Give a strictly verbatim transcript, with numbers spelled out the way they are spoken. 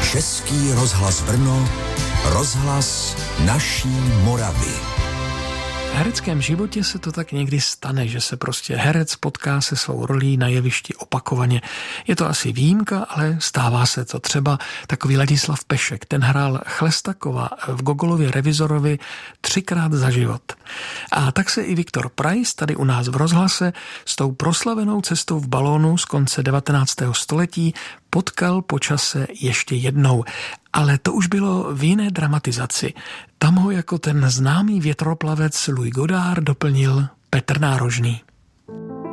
Český rozhlas Brno, rozhlas naší Moravy. V hereckém životě se to tak někdy stane, že se prostě herec potká se svou rolí na jevišti opakovaně. Je to asi výjimka, ale stává se to. Třeba takový Ladislav Pešek, ten hrál Chlestakova v Gogolově Revizorovi třikrát za život. A tak se i Viktor Preiss tady u nás v rozhlase s tou proslavenou cestou v balónu z konce devatenáctého století potkal po čase ještě jednou. Ale to už bylo v jiné dramatizaci. Tam ho jako ten známý větroplavec Louis Godard doplnil Petr Nárožný.